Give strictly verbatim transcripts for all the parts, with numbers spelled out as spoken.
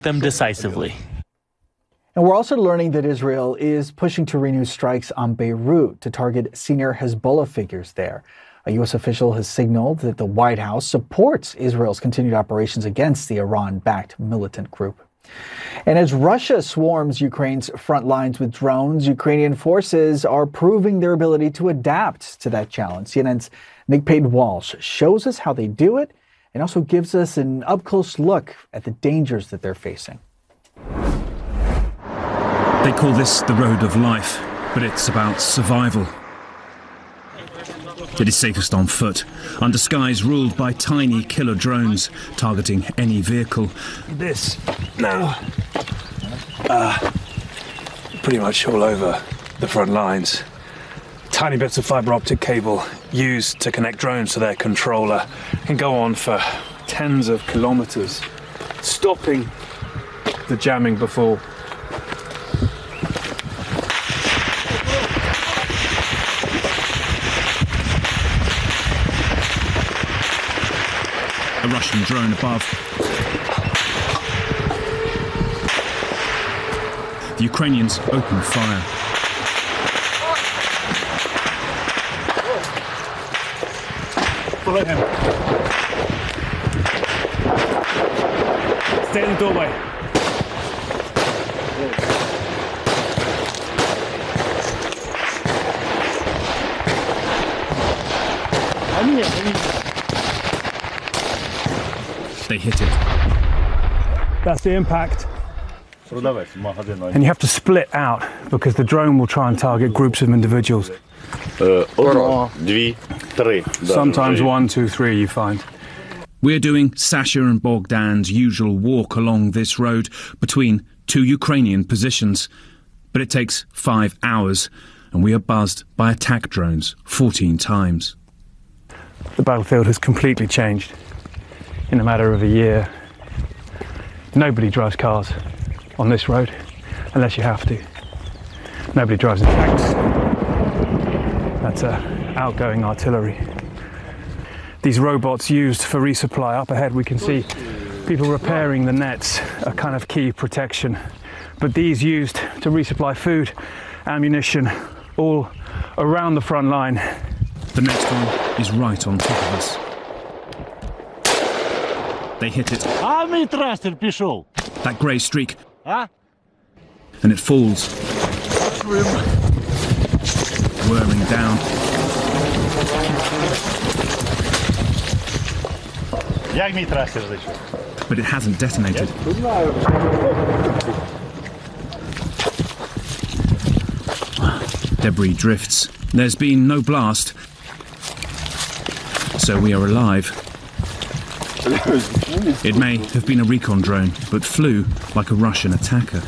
them decisively. And we're also learning that Israel is pushing to renew strikes on Beirut to target senior Hezbollah figures there. A U S official has signaled that the White House supports Israel's continued operations against the Iran-backed militant group. And as Russia swarms Ukraine's front lines with drones, Ukrainian forces are proving their ability to adapt to that challenge. C N N's Nick Payton-Walsh shows us how they do it and also gives us an up-close look at the dangers that they're facing. They call this the road of life, but it's about survival. It is safest on foot, under skies ruled by tiny killer drones targeting any vehicle. This now, uh, pretty much all over the front lines. Tiny bits of fibre optic cable used to connect drones to their controller can go on for tens of kilometres, stopping the jamming before. A Russian drone above. The Ukrainians open fire. Follow him. Stay in the doorway. They hit it. That's the impact. And you have to split out because the drone will try and target groups of individuals. Sometimes one, two, three, you find. We're doing Sasha and Bogdan's usual walk along this road between two Ukrainian positions. But it takes five hours, and we are buzzed by attack drones fourteen times. The battlefield has completely changed in a matter of a year. Nobody drives cars on this road unless you have to. Nobody drives in tanks. That's uh, outgoing artillery. These robots used for resupply. Up ahead we can see people repairing the nets, a kind of key protection. But these used to resupply food, ammunition, all around the front line. The next one is right on top of us. They hit it. That grey streak. And it falls. Whirling down. But it hasn't detonated. Debris drifts. There's been no blast. So we are alive. It may have been a recon drone, but flew like a Russian attacker.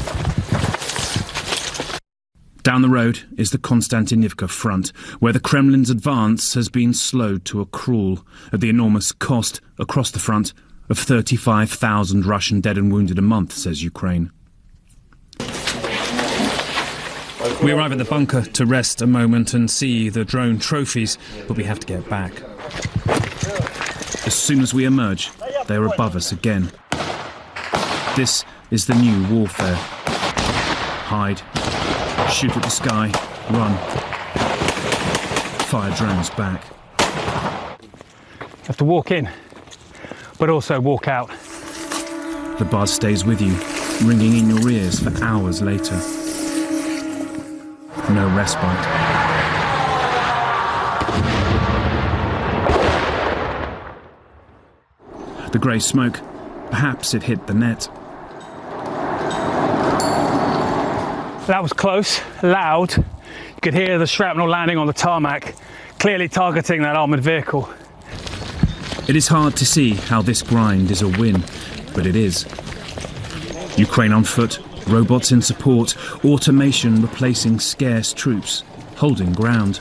Down the road is the Konstantinivka front, where the Kremlin's advance has been slowed to a crawl at the enormous cost, across the front, of thirty-five thousand Russian dead and wounded a month, says Ukraine. We arrive at the bunker to rest a moment and see the drone trophies, but we have to get back. As soon as we emerge, they are above us again. This is the new warfare. Hide, shoot at the sky, run, fire drones back. You have to walk in, but also walk out. The buzz stays with you, ringing in your ears for hours later. No respite. The grey smoke, perhaps it hit the net. That was close, loud. You could hear the shrapnel landing on the tarmac, clearly targeting that armoured vehicle. It is hard to see how this grind is a win, but it is. Ukraine on foot, robots in support, automation replacing scarce troops, holding ground.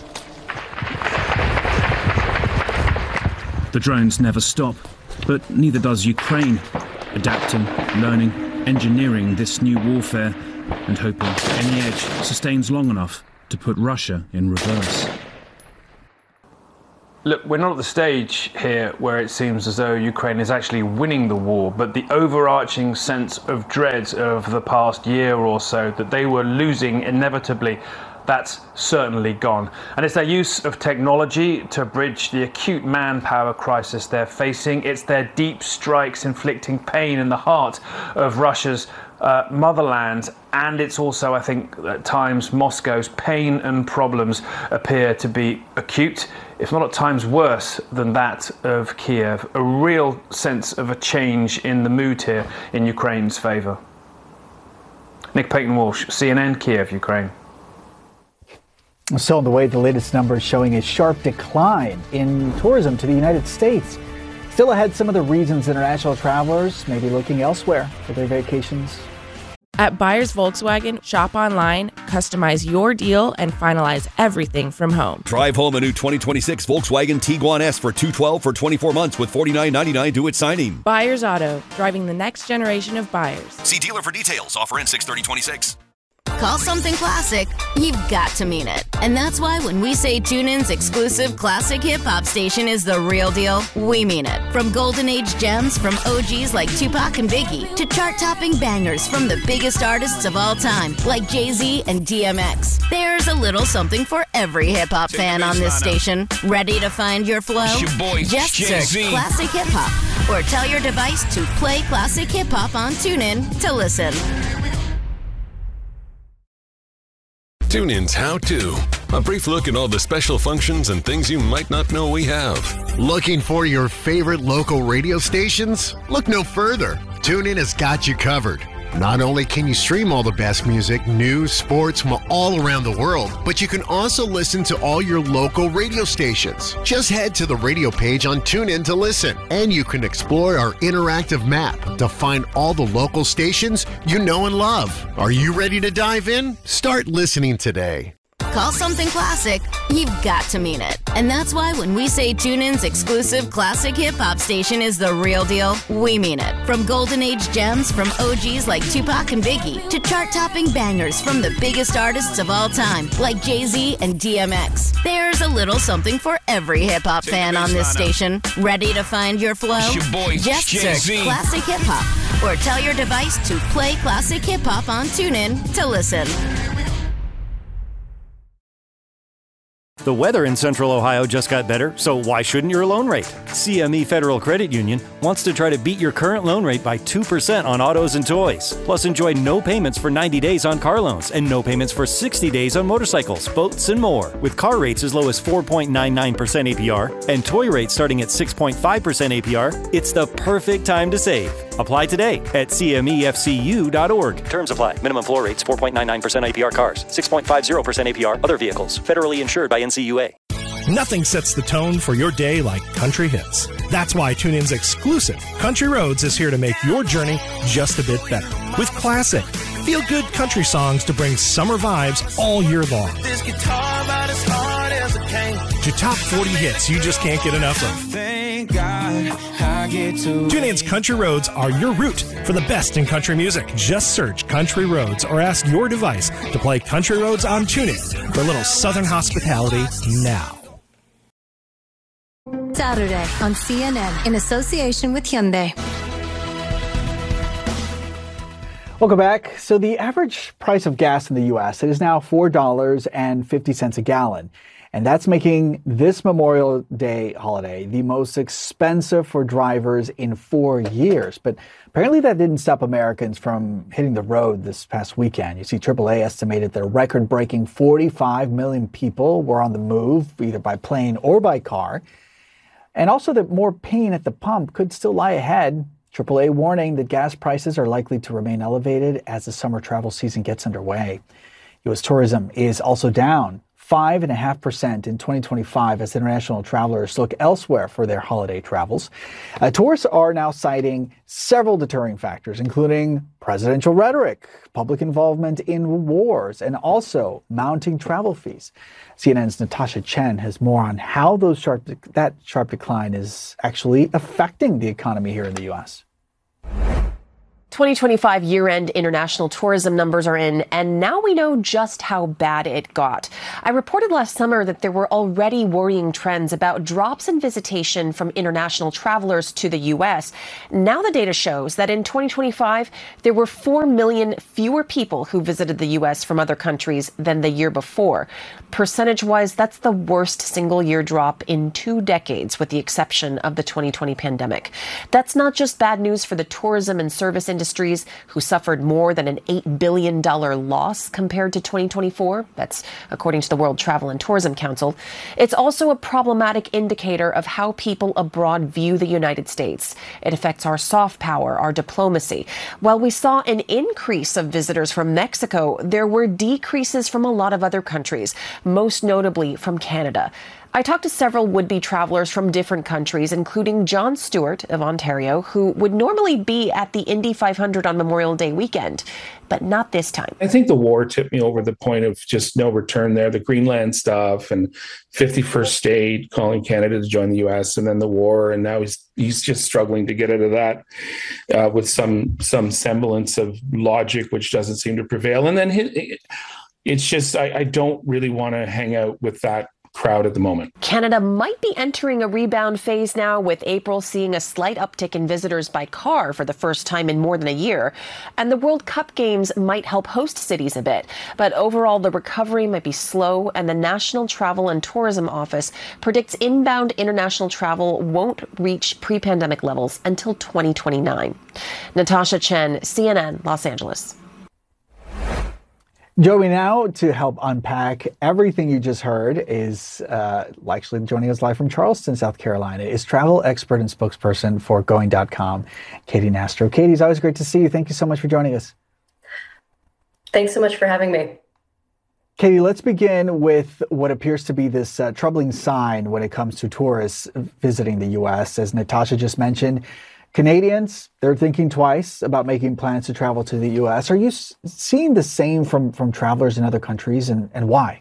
The drones never stop, but neither does Ukraine, adapting, learning, engineering this new warfare, and hoping any edge sustains long enough to put Russia in reverse. Look, we're not at the stage here where it seems as though Ukraine is actually winning the war, but the overarching sense of dread of the past year or so that they were losing inevitably, that's certainly gone. And it's their use of technology to bridge the acute manpower crisis they're facing. It's their deep strikes inflicting pain in the heart of Russia's uh, motherland. And it's also, I think, at times Moscow's pain and problems appear to be acute, if not at times worse than that of Kiev. A real sense of a change in the mood here in Ukraine's favour. Nick Payton-Walsh, C N N, Kiev, Ukraine. So on the way, the latest numbers showing a sharp decline in tourism to the United States. Still ahead, some of the reasons international travelers may be looking elsewhere for their vacations. At Buyers Volkswagen, shop online, customize your deal, and finalize everything from home. Drive home a new twenty twenty-six Volkswagen Tiguan S for two hundred twelve dollars for twenty-four months with forty-nine ninety-nine due at signing. Buyers Auto, driving the next generation of buyers. See dealer for details. Offer ends six thirty twenty-six. Call something classic, you've got to mean it. And that's why when we say TuneIn's exclusive classic hip-hop station is the real deal, we mean it. From golden age gems from O Gs like Tupac and Biggie to chart-topping bangers from the biggest artists of all time like Jay-Z and D M X. There's a little something for every hip-hop fan on this station. Ready to find your flow? Your boy, Just Jay-Z. search Classic Hip-Hop or tell your device to play Classic Hip-Hop on TuneIn to listen. TuneIn's How To. A brief look at all the special functions and things you might not know we have. Looking for your favorite local radio stations? Look no further. TuneIn has got you covered. Not only can you stream all the best music, news, sports from all around the world, but you can also listen to all your local radio stations. Just head to the radio page on TuneIn to listen, and you can explore our interactive map to find all the local stations you know and love. Are you ready to dive in? Start listening today. Call something classic, you've got to mean it. And that's why when we say TuneIn's exclusive classic hip-hop station is the real deal, we mean it. From golden age gems from O Gs like Tupac and Biggie to chart-topping bangers from the biggest artists of all time like Jay-Z and D M X. There's a little something for every hip-hop fan on this station. Ready to find your flow? Your boy, Just Jay-Z. search Classic Hip-Hop or tell your device to play Classic Hip-Hop on TuneIn to listen. The weather in Central Ohio just got better, so why shouldn't your loan rate? C M E Federal Credit Union wants to try to beat your current loan rate by two percent on autos and toys. Plus, enjoy no payments for ninety days on car loans and no payments for sixty days on motorcycles, boats, and more. With car rates as low as four point nine nine percent A P R and toy rates starting at six point five percent A P R, it's the perfect time to save. Apply today at C M E F C U dot org. Terms apply. Minimum floor rates four point nine nine percent A P R cars, six point five zero percent A P R other vehicles. Federally insured by N C U A. Nothing sets the tone for your day like country hits. That's why TuneIn's exclusive Country Roads is here to make your journey just a bit better. With classic, feel-good country songs to bring summer vibes all year long. This guitar about as hard as it can. To top forty hits you just can't get enough of. Thank God I get to. TuneIn's Country Roads are your route for the best in country music. Just search Country Roads or ask your device to play Country Roads on TuneIn for a little Southern hospitality now. Saturday on C N N in association with Hyundai. Welcome back. So the average price of gas in the U S, it is now four dollars and fifty cents a gallon. And that's making this Memorial Day holiday the most expensive for drivers in four years. But apparently that didn't stop Americans from hitting the road this past weekend. You see, triple A estimated that a record-breaking forty-five million people were on the move, either by plane or by car. And also that more pain at the pump could still lie ahead. triple A warning that gas prices are likely to remain elevated as the summer travel season gets underway. U S tourism is also down five point five percent in twenty twenty-five as international travelers look elsewhere for their holiday travels. Uh, tourists are now citing several deterring factors, including presidential rhetoric, public involvement in wars, and also mounting travel fees. C N N's Natasha Chen has more on how those sharp de- that sharp decline is actually affecting the economy here in the U S. twenty twenty-five year-end international tourism numbers are in, and now we know just how bad it got. I reported last summer that there were already worrying trends about drops in visitation from international travelers to the U S. Now the data shows that in twenty twenty-five, there were four million fewer people who visited the U S from other countries than the year before. Percentage-wise, that's the worst single-year drop in two decades, with the exception of the twenty twenty pandemic. That's not just bad news for the tourism and service industry. Industries who suffered more than an eight billion dollars loss compared to twenty twenty-four. That's according to the World Travel and Tourism Council. It's also a problematic indicator of how people abroad view the United States. It affects our soft power, our diplomacy. While we saw an increase of visitors from Mexico, there were decreases from a lot of other countries, most notably from Canada. I talked to several would-be travelers from different countries, including John Stewart of Ontario, who would normally be at the Indy five hundred on Memorial Day weekend, but not this time. I think the war tipped me over the point of just no return there, the Greenland stuff and fifty-first state calling Canada to join the U S, and then the war, and now he's he's just struggling to get out of that uh, with some some semblance of logic, which doesn't seem to prevail. And then his, it's just, I, I don't really want to hang out with that crowd at the moment. Canada might be entering a rebound phase now, with April seeing a slight uptick in visitors by car for the first time in more than a year. And the World Cup games might help host cities a bit. But overall, the recovery might be slow, and the National Travel and Tourism Office predicts inbound international travel won't reach pre-pandemic levels until twenty twenty-nine. Natasha Chen, C N N, Los Angeles. Joey, now to help unpack everything you just heard is uh, actually joining us live from Charleston, South Carolina, is travel expert and spokesperson for Going dot com, Katie Nastro. Katie, it's always great to see you. Thank you so much for joining us. Thanks so much for having me. Katie, let's begin with what appears to be this uh, troubling sign when it comes to tourists visiting the U S. As Natasha just mentioned, Canadians, they're thinking twice about making plans to travel to the U S. Are you s- seeing the same from, from travelers in other countries, and, and why?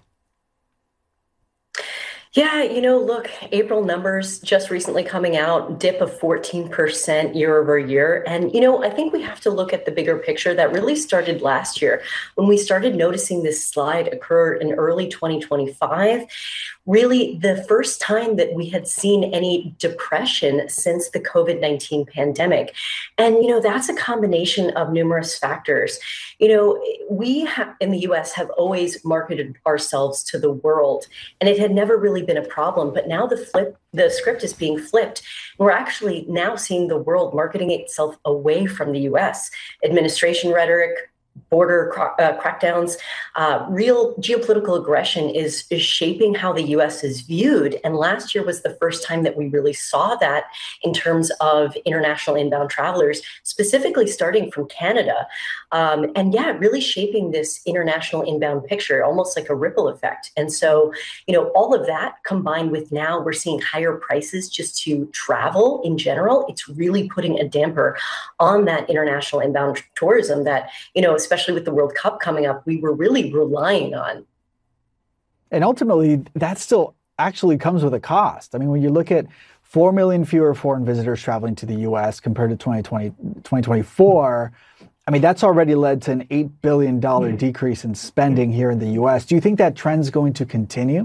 Yeah, you know, look, April numbers just recently coming out, dip of fourteen percent year over year. And, you know, I think we have to look at the bigger picture that really started last year when we started noticing this slide occur in early twenty twenty-five. Really the first time that we had seen any depression since the COVID nineteen pandemic. And, you know, that's a combination of numerous factors. You know, we ha- in the U S have always marketed ourselves to the world, and it had never really been a problem. But now the flip, the script is being flipped. We're actually now seeing the world marketing itself away from the U S. Administration rhetoric, border cra- uh, crackdowns, uh, real geopolitical aggression is, is shaping how the U S is viewed. And last year was the first time that we really saw that in terms of international inbound travelers, specifically starting from Canada. Um, and yeah, really shaping this international inbound picture, almost like a ripple effect. And so, you know, all of that combined with now we're seeing higher prices just to travel in general, it's really putting a damper on that international inbound tourism that, you know, especially with the World Cup coming up, we were really relying on. And ultimately, that still actually comes with a cost. I mean, when you look at four million fewer foreign visitors traveling to the U S compared to twenty twenty, twenty twenty-four, I mean, that's already led to an eight billion dollars decrease in spending here in the U S. Do you think that trend's going to continue?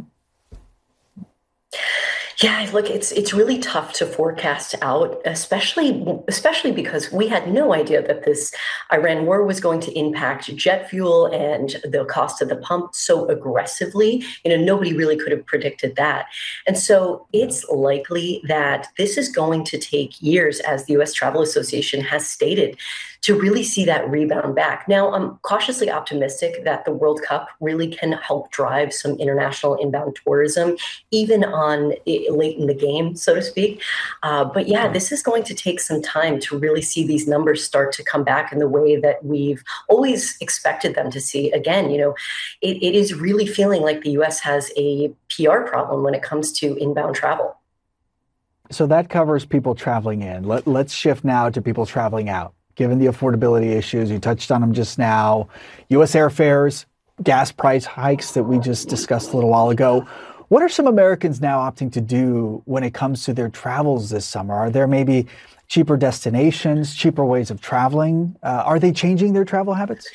Yeah, look, it's it's really tough to forecast out, especially especially because we had no idea that this Iran war was going to impact jet fuel and the cost of the pump so aggressively. You know, nobody really could have predicted that. And so it's likely that this is going to take years, as the U S Travel Association has stated, to really see that rebound back. Now, I'm cautiously optimistic that the World Cup really can help drive some international inbound tourism, even on late in the game, so to speak. Uh, but yeah, this is going to take some time to really see these numbers start to come back in the way that we've always expected them to see. Again, you know, it, it is really feeling like the U S has a P R problem when it comes to inbound travel. So that covers people traveling in. Let, let's shift now to people traveling out. Given the affordability issues, you touched on them just now, U S airfares, gas price hikes that we just discussed a little while ago. What are some Americans now opting to do when it comes to their travels this summer? Are there maybe cheaper destinations, cheaper ways of traveling. Uh, are they changing their travel habits?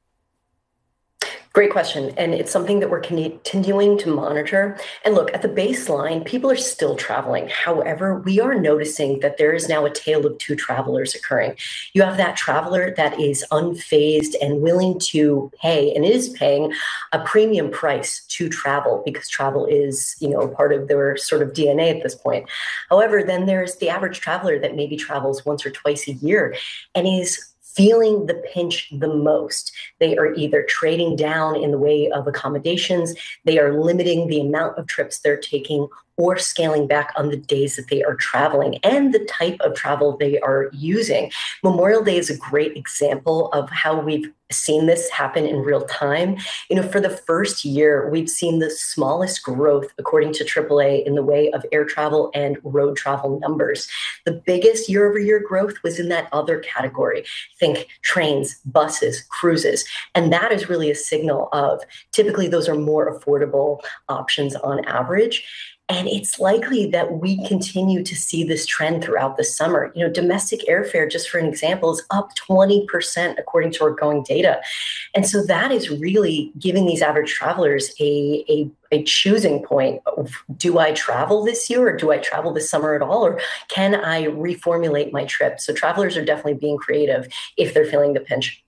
Great question. And it's something that we're continuing to monitor. And look, at the baseline, people are still traveling. However, we are noticing that there is now a tale of two travelers occurring. You have that traveler that is unfazed and willing to pay and is paying a premium price to travel because travel is, you know, part of their sort of D N A at this point. However, then there's the average traveler that maybe travels once or twice a year and is feeling the pinch the most. They are either trading down in the way of accommodations, they are limiting the amount of trips they're taking, or scaling back on the days that they are traveling and the type of travel they are using. Memorial Day is a great example of how we've seen this happen in real time. You know, for the first year, we've seen the smallest growth, according to triple A, in the way of air travel and road travel numbers. The biggest year-over-year growth was in that other category. Think trains, buses, cruises. And that is really a signal of typically those are more affordable options on average. And it's likely that we continue to see this trend throughout the summer. You know, domestic airfare, just for an example, is up twenty percent according to our going data. And so that is really giving these average travelers a, a, a choosing point. Of, do I travel this year or do I travel this summer at all? Or can I reformulate my trip? So travelers are definitely being creative if they're feeling the pinch.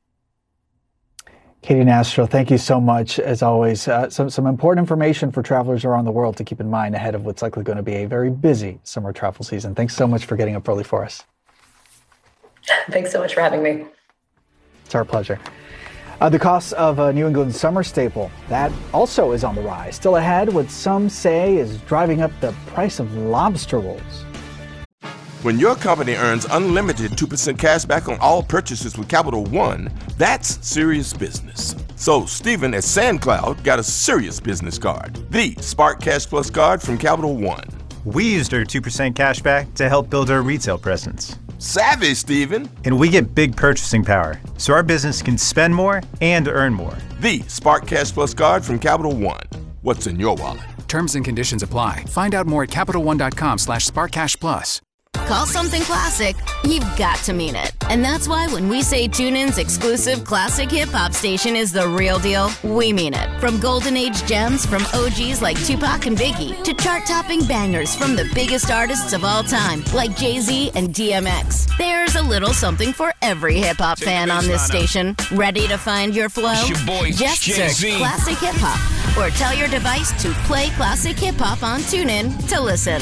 Katie Nastro, thank you so much, as always. Uh, some, some important information for travelers around the world to keep in mind ahead of what's likely going to be a very busy summer travel season. Thanks so much for getting up early for us. Thanks so much for having me. It's our pleasure. Uh, the cost of a New England summer staple, that also is on the rise. Still ahead, what some say is driving up the price of lobster rolls. When your company earns unlimited two percent cash back on all purchases with Capital One, that's serious business. So Stephen at SandCloud got a serious business card, the Spark Cash Plus card from Capital One. We used our two percent cash back to help build our retail presence. Savvy, Stephen. And we get big purchasing power, so our business can spend more and earn more. The Spark Cash Plus card from Capital One. What's in your wallet? Terms and conditions apply. Find out more at CapitalOne.com slash SparkCashPlus. Call something classic, you've got to mean it. And that's why when we say TuneIn's exclusive classic hip-hop station is the real deal, we mean it. From golden age gems from O Gs like Tupac and Biggie to chart-topping bangers from the biggest artists of all time like Jay-Z and D M X. There's a little something for every hip-hop fan on this station. Ready to find your flow? It's your boy, Just Jay-Z. search Classic Hip Hop or tell your device to play Classic Hip Hop on TuneIn to listen.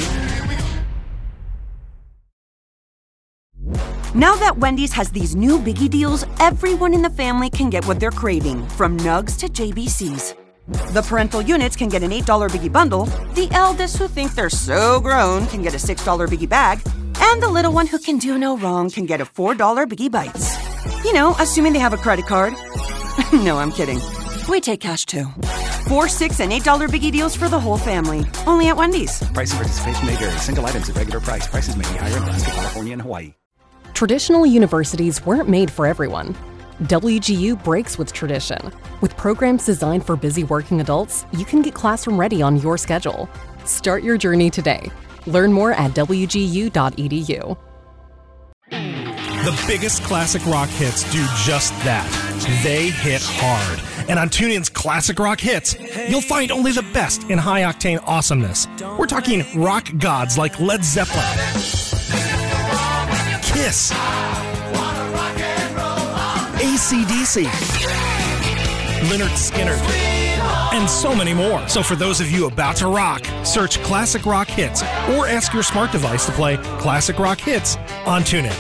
Now that Wendy's has these new biggie deals, everyone in the family can get what they're craving, from nugs to J B Cs. The parental units can get an eight dollar biggie bundle, the eldest who think they're so grown can get a six dollar biggie bag, and the little one who can do no wrong can get a four dollar biggie bites. You know, assuming they have a credit card. No, I'm kidding. We take cash too. Four, six, and eight dollar biggie deals for the whole family. Only at Wendy's. Price and participation may vary. Single items at regular price. Prices may be higher in Alaska, California, and Hawaii. Traditional universities weren't made for everyone. W G U breaks with tradition. With programs designed for busy working adults, you can get classroom ready on your schedule. Start your journey today. Learn more at W G U dot E D U. The biggest classic rock hits do just that. They hit hard. And on TuneIn's Classic Rock Hits, you'll find only the best in high-octane awesomeness. We're talking rock gods like Led Zeppelin, Kiss, A C D C, Lynyrd Skynyrd, and so many more. So for those of you about to rock, search Classic Rock Hits or ask your smart device to play Classic Rock Hits on TuneIn.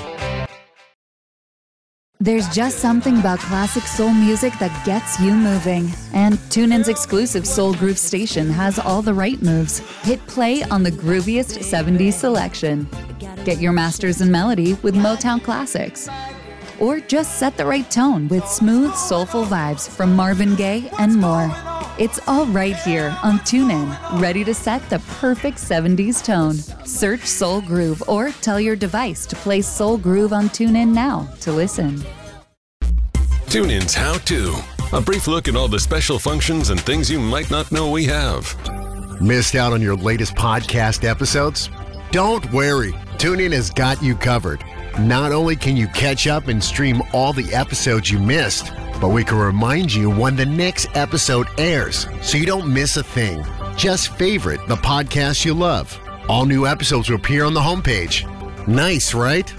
There's just something about classic soul music that gets you moving. And TuneIn's exclusive Soul Groove station has all the right moves. Hit play on the grooviest seventies selection. Get your masters in melody with Motown classics. Or just set the right tone with smooth, soulful vibes from Marvin Gaye and more. It's all right here on TuneIn, ready to set the perfect seventies tone. Search Soul Groove or tell your device to play Soul Groove on TuneIn now to listen. TuneIn's How To. A brief look at all the special functions and things you might not know we have. Missed out on your latest podcast episodes? Don't worry. TuneIn has got you covered. Not only can you catch up and stream all the episodes you missed, but we can remind you when the next episode airs so you don't miss a thing. Just favorite the podcast you love. All new episodes will appear on the homepage. Nice, right?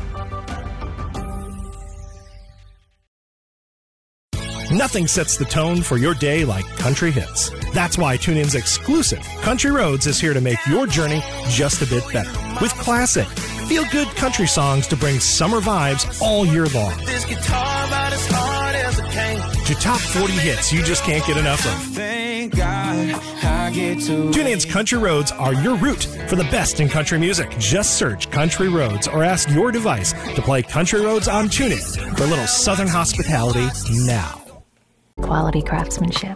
Nothing sets the tone for your day like country hits. That's why TuneIn's exclusive Country Roads is here to make your journey just a bit better. With classic, feel-good country songs to bring summer vibes all year long. This guitar about as hard as a cane. To top forty hits you just can't get enough of. Thank God I get to. TuneIn's Country Roads are your route for the best in country music. Just search Country Roads or ask your device to play Country Roads on TuneIn for a little southern hospitality now. Quality craftsmanship.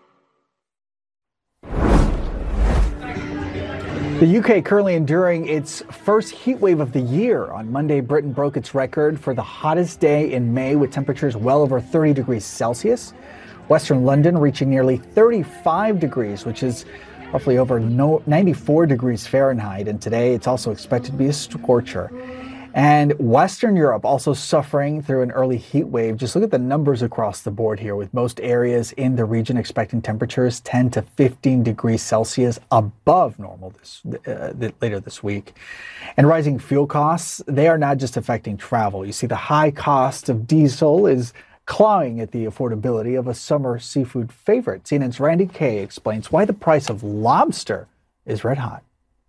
The U K currently enduring its first heat wave of the year. On Monday, Britain broke its record for the hottest day in May with temperatures well over thirty degrees Celsius. Western London reaching nearly thirty-five degrees, which is roughly over ninety-four degrees Fahrenheit. And today, it's also expected to be a scorcher. And Western Europe also suffering through an early heat wave. Just look at the numbers across the board here, with most areas in the region expecting temperatures ten to fifteen degrees Celsius above normal this uh, th- later this week. And rising fuel costs, they are not just affecting travel. You see, the high cost of diesel is clawing at the affordability of a summer seafood favorite. C N N's Randy Kay explains why the price of lobster is red hot.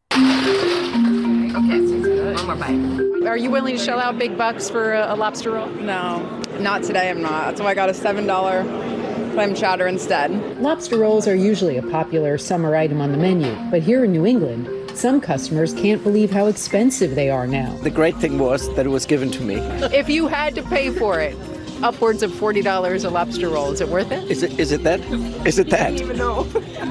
Okay, one more bite. Are you willing to shell out big bucks for a, a lobster roll? No, not today I'm not. That's why I got a seven dollar clam chowder instead. Lobster rolls are usually a popular summer item on the menu, but here in New England, some customers can't believe how expensive they are now. The great thing was that it was given to me. If you had to pay for it, upwards of forty dollars a lobster roll, is it worth it? Is it? Is it that? Is it that? I don't even know.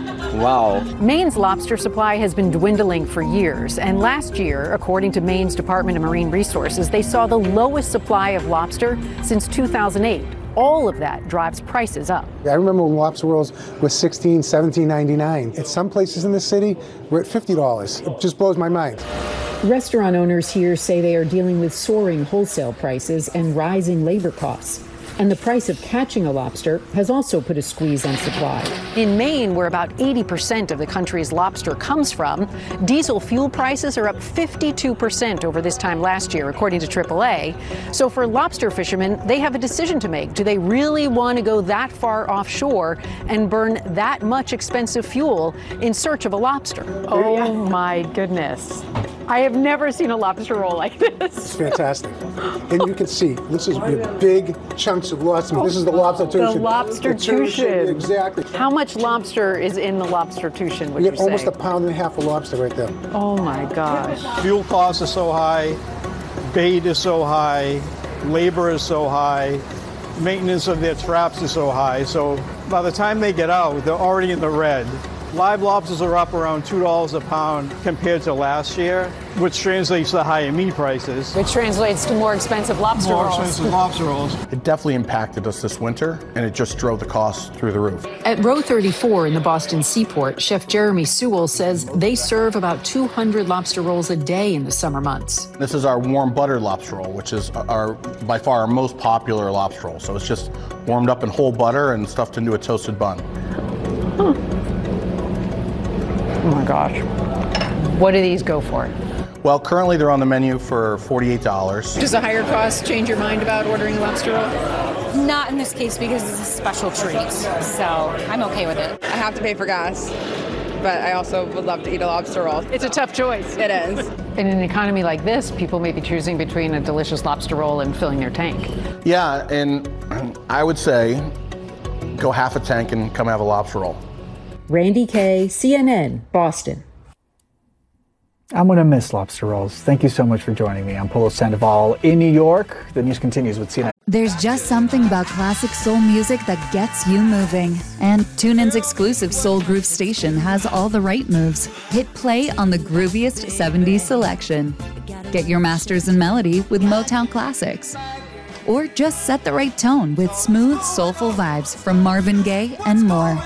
Wow. Maine's lobster supply has been dwindling for years, and last year, according to Maine's Department of Marine Resources, they saw the lowest supply of lobster since two thousand eight. All of that drives prices up. I remember when lobster rolls were sixteen, seventeen ninety-nine. At some places in the city, we're at fifty dollars. It just blows my mind. Restaurant owners here say they are dealing with soaring wholesale prices and rising labor costs. And the price of catching a lobster has also put a squeeze on supply. In Maine, where about eighty percent of the country's lobster comes from, diesel fuel prices are up fifty-two percent over this time last year, according to triple A. So for lobster fishermen, they have a decision to make. Do they really want to go that far offshore and burn that much expensive fuel in search of a lobster? Oh my goodness. I have never seen a lobster roll like this. It's fantastic. And you can see, this is big chunks of lobster. This is the lobster-tushin. The lobster-tushin. Exactly. How much lobster is in the lobster-tushin, would We you get say? almost a pound and a half of lobster right there. Oh my gosh. Fuel costs are so high, bait is so high, labor is so high, maintenance of their traps is so high. So by the time they get out, they're already in the red. Live lobsters are up around two dollars a pound compared to last year, which translates to higher meat prices. Which translates to more expensive lobster More rolls. expensive lobster rolls. It definitely impacted us this winter, and it just drove the costs through the roof. At Row thirty-four in the Boston Seaport, Chef Jeremy Sewell says they serve about two hundred lobster rolls a day in the summer months. This is our warm buttered lobster roll, which is our by far our most popular lobster roll. So it's just warmed up in whole butter and stuffed into a toasted bun. Huh. Oh my gosh. What do these go for? Well, currently they're on the menu for forty-eight dollars. Does a higher cost change your mind about ordering a lobster roll? Not in this case because it's a special treat, so I'm okay with it. I have to pay for gas, but I also would love to eat a lobster roll. It's a tough choice. It is. In an economy like this, people may be choosing between a delicious lobster roll and filling their tank. Yeah, and I would say go half a tank and come have a lobster roll. Randy Kay, C N N, Boston. I'm going to miss lobster rolls. Thank you so much for joining me. I'm Polo Sandoval in New York. The news continues with C N N. There's just something about classic soul music that gets you moving. And TuneIn's exclusive Soul Groove station has all the right moves. Hit play on the grooviest seventies selection. Get your masters in melody with Motown classics. Or just set the right tone with smooth, soulful vibes from Marvin Gaye and more.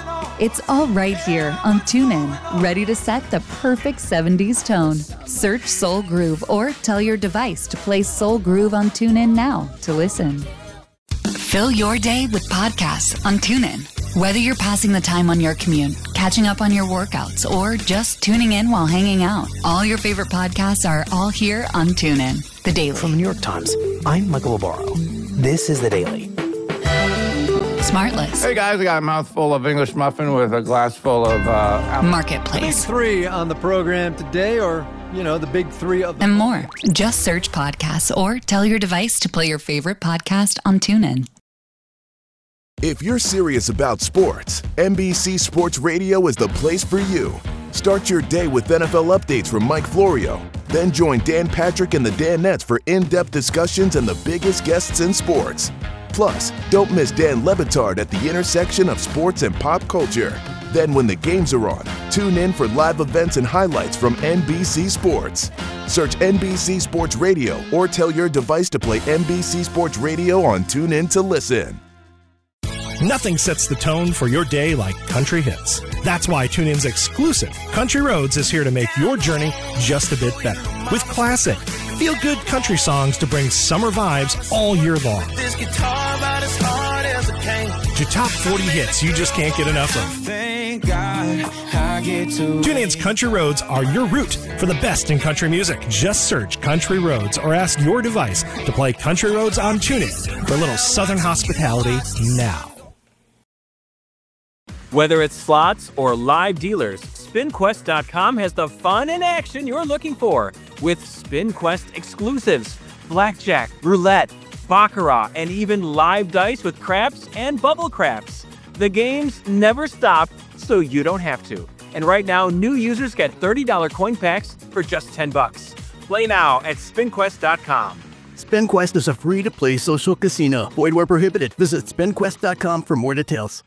It's all right here on TuneIn, ready to set the perfect seventies tone. Search Soul Groove or tell your device to play Soul Groove on TuneIn now to listen. Fill your day with podcasts on TuneIn. Whether you're passing the time on your commute, catching up on your workouts, or just tuning in while hanging out, all your favorite podcasts are all here on TuneIn. The Daily. From the New York Times, I'm Michael Obaro. This is The Daily. Smartless. Hey guys, I got a mouthful of English muffin with a glass full of uh, Marketplace. Big three on the program today, or, you know, the big three of the... And more. Just search podcasts or tell your device to play your favorite podcast on TuneIn. If you're serious about sports, N B C Sports Radio is the place for you. Start your day with N F L updates from Mike Florio. Then join Dan Patrick and the Danettes for in-depth discussions and the biggest guests in sports. Plus, don't miss Dan Le Batard at the intersection of sports and pop culture. Then when the games are on, tune in for live events and highlights from N B C Sports. Search N B C Sports Radio or tell your device to play N B C Sports Radio on TuneIn to listen. Nothing sets the tone for your day like country hits. That's why TuneIn's exclusive Country Roads is here to make your journey just a bit better. With classic, feel-good country songs to bring summer vibes all year long. This guitar about as hard as a cane. To top forty hits you just can't get enough of. Thank God I get to. TuneIn's Country Roads are your route for the best in country music. Just search Country Roads or ask your device to play Country Roads on TuneIn for a little southern hospitality now. Whether it's slots or live dealers, Spin Quest dot com has the fun and action you're looking for with SpinQuest exclusives, blackjack, roulette, baccarat, and even live dice with craps and bubble craps. The games never stop, so you don't have to. And right now, new users get thirty dollars coin packs for just ten bucks. Play now at Spin Quest dot com. SpinQuest is a free-to-play social casino. Void where prohibited. Visit Spin Quest dot com for more details.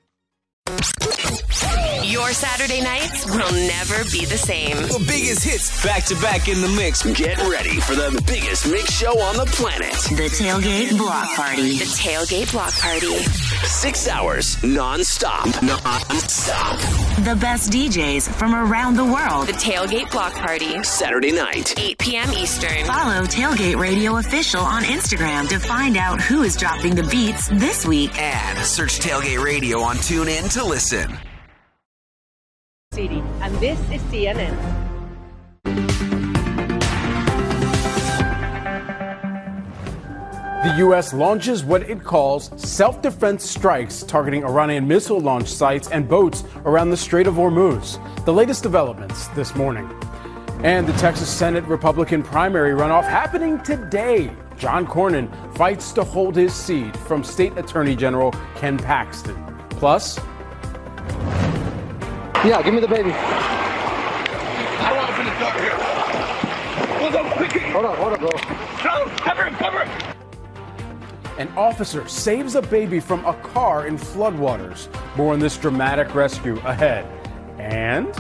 Your Saturday nights will never be the same. The biggest hits back to back in the mix. Get ready for the biggest mix show on the planet. The Tailgate Block Party. The Tailgate Block Party. Six hours non-stop. Non-stop. The best D Js from around the world. The Tailgate Block Party. Saturday night. eight p.m. Eastern. Follow Tailgate Radio Official on Instagram to find out who is dropping the beats this week. And search Tailgate Radio on TuneIn to listen. And this is C N N. The U S launches what it calls self-defense strikes targeting Iranian missile launch sites and boats around the Strait of Hormuz. The latest developments this morning. And the Texas Senate Republican primary runoff happening today. John Cornyn fights to hold his seat from State Attorney General Ken Paxton. Plus... Yeah, give me the baby. I don't open the door here. Hold on, quick. Hold on, hold on, bro. No, cover him, cover him. An officer saves a baby from a car in floodwaters. More on this dramatic rescue ahead. And...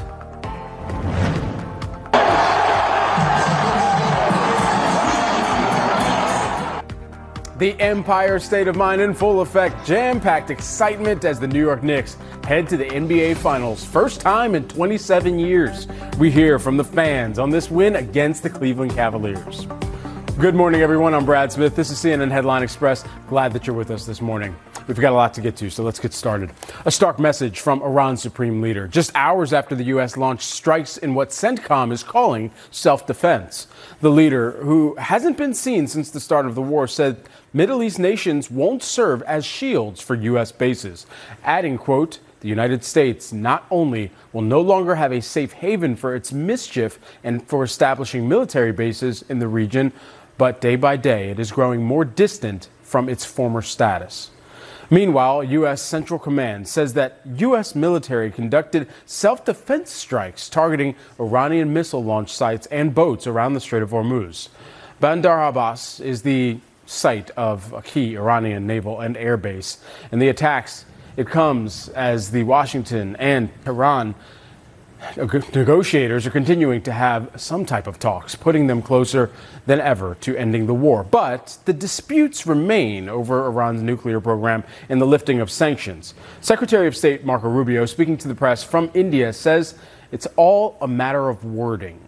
the Empire State of Mind in full effect. Jam-packed excitement as the New York Knicks head to the N B A Finals. First time in twenty-seven years. We hear from the fans on this win against the Cleveland Cavaliers. Good morning, everyone. I'm Brad Smith. This is C N N Headline Express. Glad that you're with us this morning. We've got a lot to get to, so let's get started. A stark message from Iran's supreme leader, just hours after the U S launched strikes in what CENTCOM is calling self-defense. The leader, who hasn't been seen since the start of the war, said Middle East nations won't serve as shields for U S bases, adding, quote, the United States not only will no longer have a safe haven for its mischief and for establishing military bases in the region, but day by day it is growing more distant from its former status. Meanwhile, U S Central Command says that U S military conducted self-defense strikes targeting Iranian missile launch sites and boats around the Strait of Hormuz. Bandar Abbas is the site of a key Iranian naval and air base, and the attacks, it comes as the Washington and Tehran Negotiators are continuing to have some type of talks, putting them closer than ever to ending the war. But the disputes remain over Iran's nuclear program and the lifting of sanctions. Secretary of State Marco Rubio, speaking to the press from India, says it's all a matter of wording.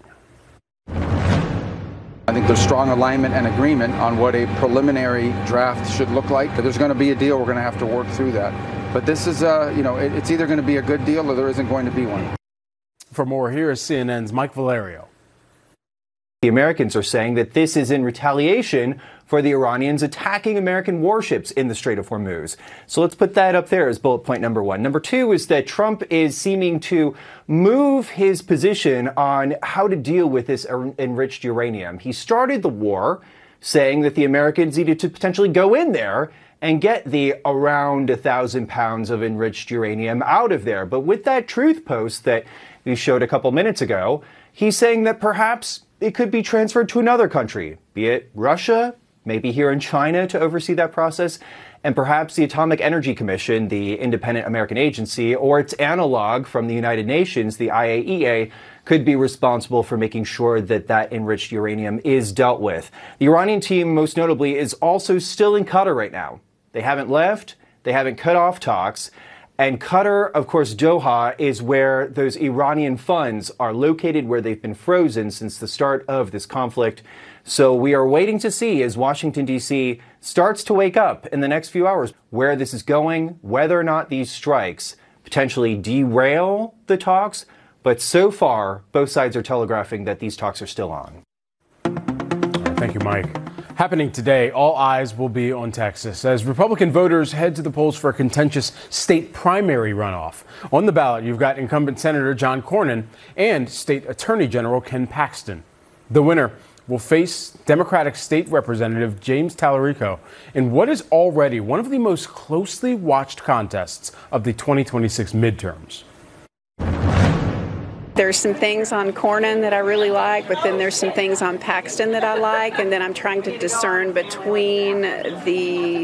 I think there's strong alignment and agreement on what a preliminary draft should look like. If there's going to be a deal, we're going to have to work through that. But this is, uh, you know, it, it's either going to be a good deal or there isn't going to be one. For more, here is C N N's Mike Valerio. The Americans are saying that this is in retaliation for the Iranians attacking American warships in the Strait of Hormuz. So let's put that up there as bullet point number one. Number two is that Trump is seeming to move his position on how to deal with this enriched uranium. He started the war saying that the Americans needed to potentially go in there and get the around a thousand pounds of enriched uranium out of there. But with that truth post that we showed a couple minutes ago, he's saying that perhaps it could be transferred to another country, be it Russia, maybe here in China to oversee that process, and perhaps the Atomic Energy Commission, the independent American agency, or its analog from the United Nations, the I A E A, could be responsible for making sure that that enriched uranium is dealt with. The Iranian team, most notably, is also still in Qatar right now. They haven't left, they haven't cut off talks. And Qatar, of course, Doha, is where those Iranian funds are located, where they've been frozen since the start of this conflict. So we are waiting to see as Washington, D C starts to wake up in the next few hours where this is going, whether or not these strikes potentially derail the talks. But so far, both sides are telegraphing that these talks are still on. All right, thank you, Mike. Happening today, all eyes will be on Texas as Republican voters head to the polls for a contentious state primary runoff. On the ballot, you've got incumbent Senator John Cornyn and State Attorney General Ken Paxton. The winner will face Democratic State Representative James Talarico in what is already one of the most closely watched contests of the twenty twenty-six midterms. There's some things on Cornyn that I really like, but then there's some things on Paxton that I like, and then I'm trying to discern between the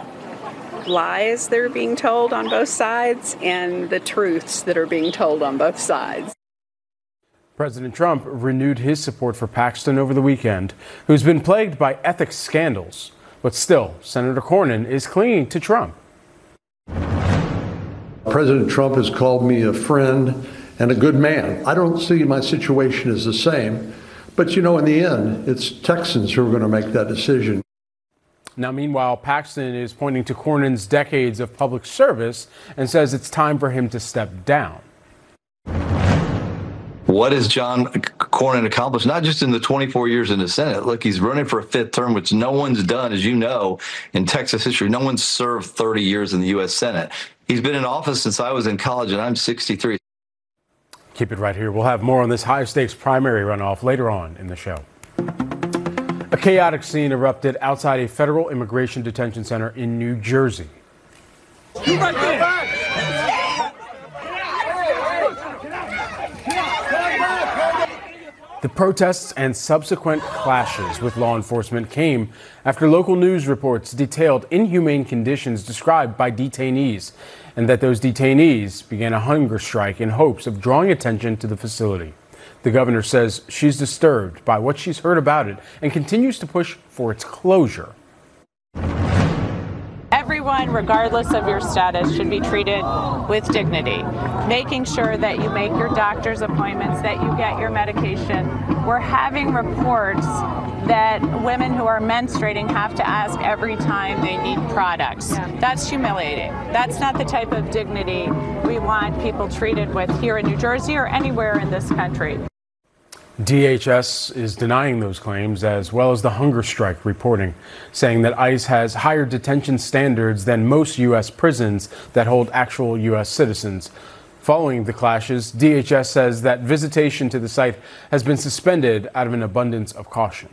lies that are being told on both sides and the truths that are being told on both sides. President Trump renewed his support for Paxton over the weekend, who's been plagued by ethics scandals. But still, Senator Cornyn is clinging to Trump. President Trump has called me a friend and a good man. I don't see my situation as the same, but you know, in the end, it's Texans who are going to make that decision. Now, meanwhile, Paxton is pointing to Cornyn's decades of public service and says it's time for him to step down. What has John Cornyn accomplished, not just in the twenty-four years in the Senate? Look, he's running for a fifth term, which no one's done, as you know, in Texas history. No one's served thirty years in the U S Senate. He's been in office since I was in college, and I'm sixty-three. Keep it right here. We'll have more on this high-stakes primary runoff later on in the show. A chaotic scene erupted outside a federal immigration detention center in New Jersey. You right there. The protests and subsequent clashes with law enforcement came after local news reports detailed inhumane conditions described by detainees, and that those detainees began a hunger strike in hopes of drawing attention to the facility. The governor says she's disturbed by what she's heard about it and continues to push for its closure. Everyone, regardless of your status, should be treated with dignity. Making sure that you make your doctor's appointments, that you get your medication. We're having reports that women who are menstruating have to ask every time they need products. That's humiliating. That's not the type of dignity we want people treated with here in New Jersey or anywhere in this country. D H S is denying those claims, as well as the hunger strike reporting, saying that ICE has higher detention standards than most U S prisons that hold actual U S citizens. Following the clashes, D H S says that visitation to the site has been suspended out of an abundance of caution.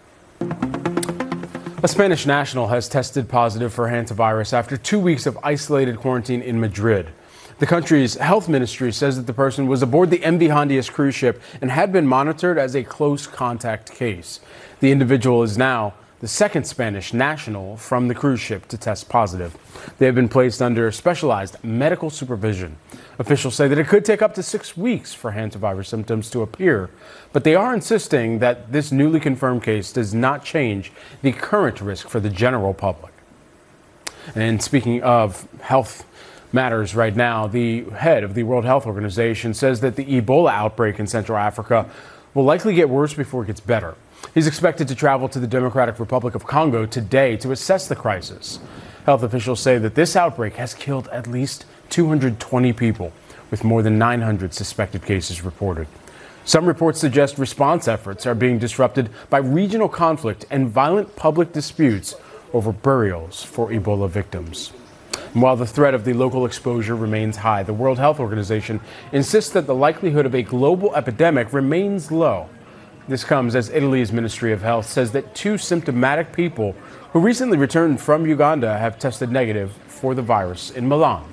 A Spanish national has tested positive for hantavirus after two weeks of isolated quarantine in Madrid. The country's health ministry says that the person was aboard the M V Hondias cruise ship and had been monitored as a close contact case. The individual is now the second Spanish national from the cruise ship to test positive. They have been placed under specialized medical supervision. Officials say that it could take up to six weeks for hantavirus symptoms to appear, but they are insisting that this newly confirmed case does not change the current risk for the general public. And speaking of health matters right now, the head of the World Health Organization says that the Ebola outbreak in Central Africa will likely get worse before it gets better. He's expected to travel to the Democratic Republic of Congo today to assess the crisis. Health officials say that this outbreak has killed at least two hundred twenty people, with more than nine hundred suspected cases reported. Some reports suggest response efforts are being disrupted by regional conflict and violent public disputes over burials for Ebola victims. And while the threat of the local exposure remains high, the World Health Organization insists that the likelihood of a global epidemic remains low. This comes as Italy's Ministry of Health says that two symptomatic people who recently returned from Uganda have tested negative for the virus in Milan.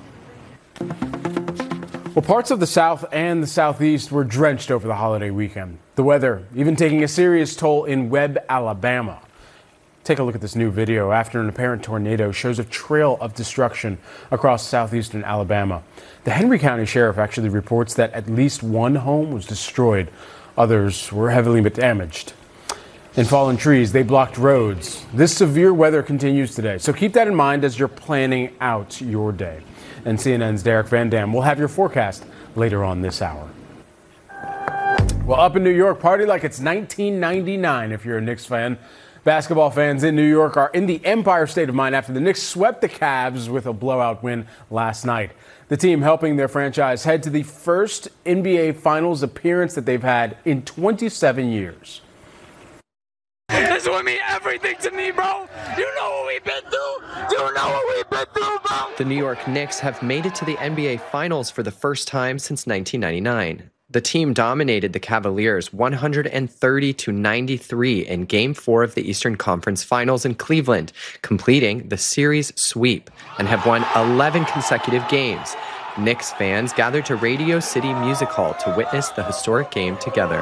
Well, parts of the South and the Southeast were drenched over the holiday weekend. The weather even taking a serious toll in Webb, Alabama. Take a look at this new video after an apparent tornado shows a trail of destruction across southeastern Alabama. The Henry County Sheriff actually reports that at least one home was destroyed. Others were heavily damaged. And fallen trees, they blocked roads. This severe weather continues today, so keep that in mind as you're planning out your day. And C N N's Derek Van Dam will have your forecast later on this hour. Well, up in New York, party like it's nineteen ninety-nine if you're a Knicks fan. Basketball fans in New York are in the Empire state of mind after the Knicks swept the Cavs with a blowout win last night. The team helping their franchise head to the first N B A Finals appearance that they've had in twenty-seven years. This would mean everything to me, bro. You know what we've been through? You know what we've been through, bro? The New York Knicks have made it to the N B A Finals for the first time since nineteen ninety-nine. The team dominated the Cavaliers one hundred thirty to ninety-three in Game four of the Eastern Conference Finals in Cleveland, completing the series sweep, and have won eleven consecutive games. Knicks fans gathered to Radio City Music Hall to witness the historic game together.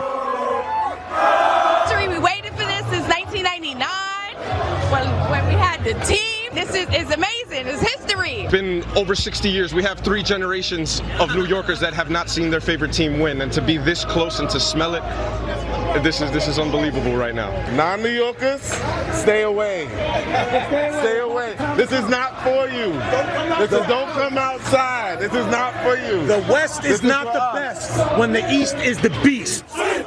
We waited for this since nineteen ninety-nine, when, when we had the team. This is, is amazing. It's history. It's been over sixty years. We have three generations of New Yorkers that have not seen their favorite team win, and to be this close and to smell it, this is this is unbelievable right now. Non-New Yorkers, stay away. Stay away. This is not for you. This is, don't come outside. This is not for you. The West is this not is the us. best when the East is the beast.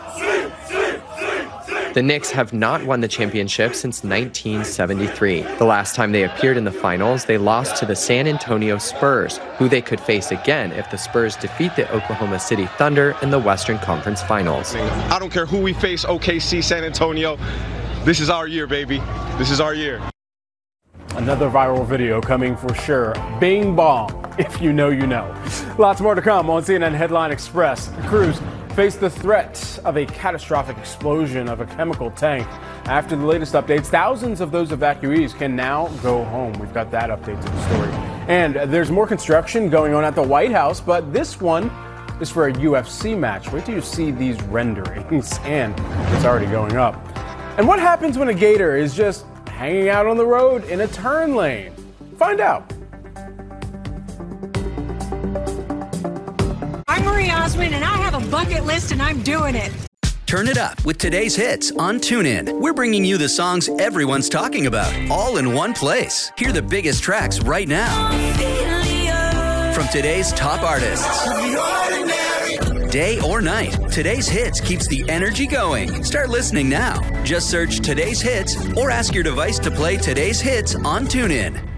The Knicks have not won the championship since nineteen seventy-three. The last time they appeared in the finals, they lost to the San Antonio Spurs, who they could face again if the Spurs defeat the Oklahoma City Thunder in the Western Conference Finals. I don't care who we face, O K C, San Antonio. This is our year, baby. This is our year. Another viral video coming for sure. Bing bong. If you know, you know. Lots more to come on C N N Headline Express. The crews face the threat of a catastrophic explosion of a chemical tank. After the latest updates, thousands of those evacuees can now go home. We've got that update to the story. And there's more construction going on at the White House, but this one is for a U F C match. Wait till you see these renderings, and it's already going up. And what happens when a gator is just hanging out on the road in a turn lane? Find out. I'm Marie Osmond, and I have a bucket list, and I'm doing it. Turn it up with today's hits on TuneIn. We're bringing you the songs everyone's talking about, all in one place. Hear the biggest tracks right now. From today's top artists. Day or night, today's hits keeps the energy going. Start listening now. Just search today's hits or ask your device to play today's hits on TuneIn.